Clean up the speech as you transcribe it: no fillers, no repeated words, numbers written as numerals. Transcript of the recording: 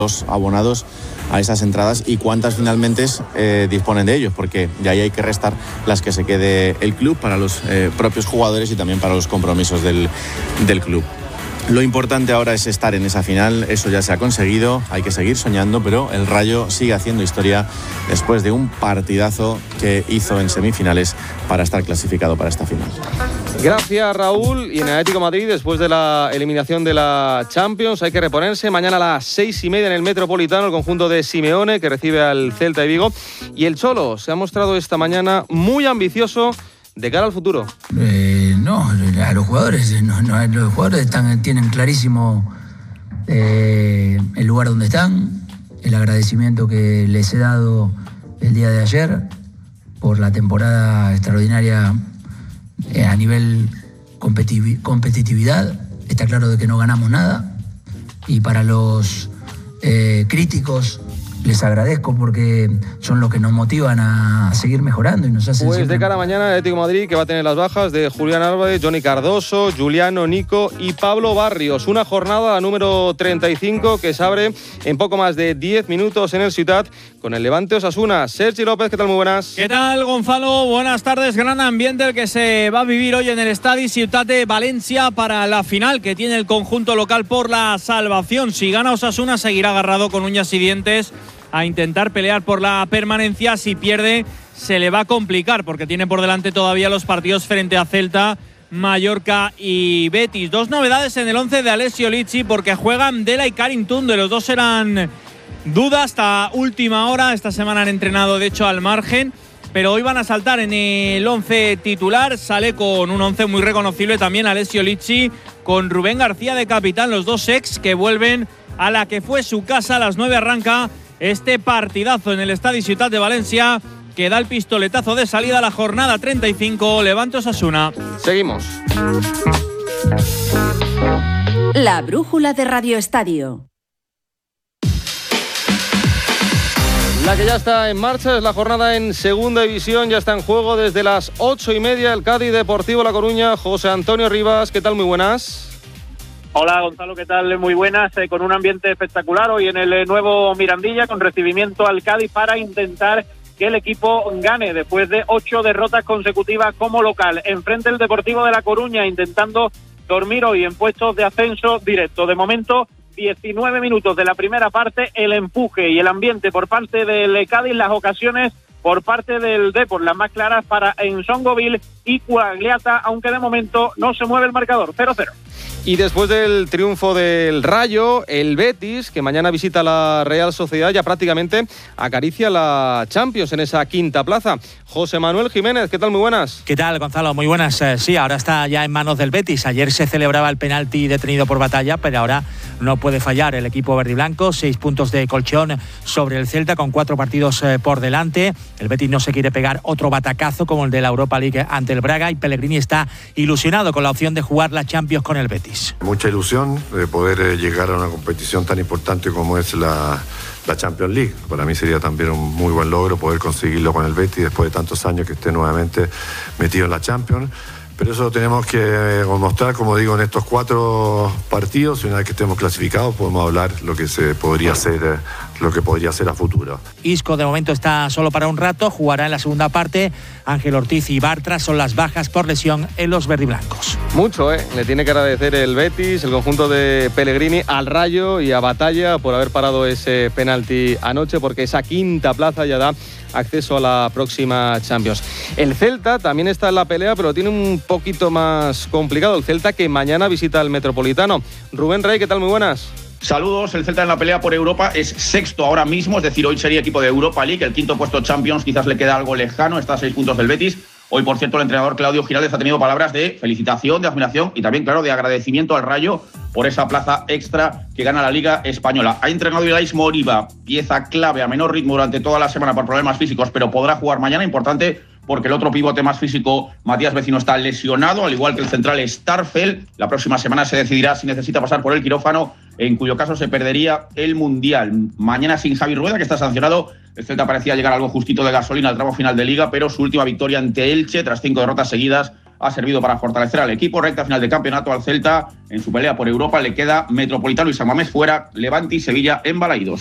los abonados a esas entradas y cuántas finalmente disponen de ellos, porque de ahí hay que restar las que se quede el club para los propios jugadores y también para los compromisos del club. Lo importante ahora es estar en esa final, eso ya se ha conseguido, hay que seguir soñando, pero el Rayo sigue haciendo historia después de un partidazo que hizo en semifinales para estar clasificado para esta final. Gracias, Raúl. Y en el Atlético de Madrid, después de la eliminación de la Champions, hay que reponerse. Mañana a las 6:30 en el Metropolitano, el conjunto de Simeone, que recibe al Celta de Vigo. Y el Cholo se ha mostrado esta mañana muy ambicioso de cara al futuro. No, a los jugadores, los jugadores tienen clarísimo el lugar donde están, el agradecimiento que les he dado el día de ayer por la temporada extraordinaria a nivel competitividad. Está claro de que no ganamos nada y para los críticos les agradezco porque son los que nos motivan a seguir mejorando y nos hacen pues siempre... de cara a mañana el Atlético de Madrid, que va a tener las bajas de Julián Álvarez, Johnny Cardoso, Juliano, Nico y Pablo Barrios. Una jornada, la número 35, que se abre en poco más de 10 minutos en el Ciutat con el Levante Osasuna. Sergi López, ¿qué tal? Muy buenas. ¿Qué tal, Gonzalo? Buenas tardes. Gran ambiente el que se va a vivir hoy en el Estadi Ciutat de Valencia para la final que tiene el conjunto local por la salvación. Si gana Osasuna, seguirá agarrado con uñas y dientes a intentar pelear por la permanencia. Si pierde, se le va a complicar porque tiene por delante todavía los partidos frente a Celta, Mallorca y Betis. Dos novedades en el 11 de Alessio Lizzi porque juegan Dela y Karim Tunde. Los dos eran duda hasta última hora. Esta semana han entrenado de hecho al margen, pero hoy van a saltar en el 11 titular. Sale con un 11 muy reconocible también Alessio Lizzi, con Rubén García de capitán, los dos ex que vuelven a la que fue su casa. A las 9 arranca este partidazo en el Estadi Ciutat de Valencia, que da el pistoletazo de salida a la jornada 35, Levante Osasuna. Seguimos. La brújula de Radio Estadio. La que ya está en marcha es la jornada en segunda división, ya está en juego desde las 8:30 el Cádiz Deportivo La Coruña. José Antonio Rivas, ¿qué tal? Muy buenas. Hola Gonzalo, ¿qué tal? Muy buenas, con un ambiente espectacular hoy en el nuevo Mirandilla, con recibimiento al Cádiz para intentar que el equipo gane después de 8 derrotas consecutivas como local. Enfrente el Deportivo de La Coruña intentando dormir hoy en puestos de ascenso directo. De momento, 19 minutos de la primera parte, el empuje y el ambiente por parte del Cádiz, las ocasiones por parte del Depor, las más claras para Ensongoville y Cuagliata, aunque de momento no se mueve el marcador, 0-0. Y después del triunfo del Rayo, el Betis, que mañana visita la Real Sociedad, ya prácticamente acaricia la Champions en esa quinta plaza. José Manuel Jiménez, ¿qué tal? Muy buenas. ¿Qué tal, Gonzalo? Muy buenas. Sí, ahora está ya en manos del Betis. Ayer se celebraba el penalti detenido por Batalla, pero ahora no puede fallar el equipo verdiblanco. 6 puntos de colchón sobre el Celta con 4 partidos por delante. El Betis no se quiere pegar otro batacazo como el de la Europa League ante el Braga y Pellegrini está ilusionado con la opción de jugar la Champions con el Betis. Mucha ilusión de poder llegar a una competición tan importante como es la Champions League. Para mí sería también un muy buen logro poder conseguirlo con el Betis después de tantos años que esté nuevamente metido en la Champions. Pero eso lo tenemos que demostrar, como digo, en estos 4 partidos. Y una vez que estemos clasificados podemos hablar lo que se podría hacer, lo que podría ser a futuro. Isco de momento está solo para un rato, jugará en la segunda parte. Ángel Ortiz y Bartra son las bajas por lesión en los verdiblancos. Mucho, le tiene que agradecer el Betis, el conjunto de Pellegrini, al Rayo y a Batalla por haber parado ese penalti anoche, porque esa quinta plaza ya da acceso a la próxima Champions. El Celta también está en la pelea, pero tiene un poquito más complicado. El Celta que mañana visita el Metropolitano. Rubén Rey, ¿qué tal? Muy buenas. Saludos, el Celta en la pelea por Europa es sexto ahora mismo, es decir, hoy sería equipo de Europa League, el quinto puesto Champions quizás le queda algo lejano, está a 6 puntos del Betis. Hoy, por cierto, el entrenador Claudio Giraldez ha tenido palabras de felicitación, de admiración y también, claro, de agradecimiento al Rayo por esa plaza extra que gana la Liga Española. Ha entrenado Ilais Moriba, pieza clave a menor ritmo durante toda la semana por problemas físicos, pero podrá jugar mañana, importante, porque el otro pivote más físico, Matías Vecino, está lesionado, al igual que el central Starfelt. La próxima semana se decidirá si necesita pasar por el quirófano, en cuyo caso se perdería el Mundial. Mañana sin Javi Rueda, que está sancionado. El Celta parecía llegar algo justito de gasolina al tramo final de Liga, pero su última victoria ante Elche, tras 5 derrotas seguidas, ha servido para fortalecer al equipo. Recta final de campeonato al Celta. En su pelea por Europa le queda Metropolitano y San Mamés fuera, Levante y Sevilla en Balaídos.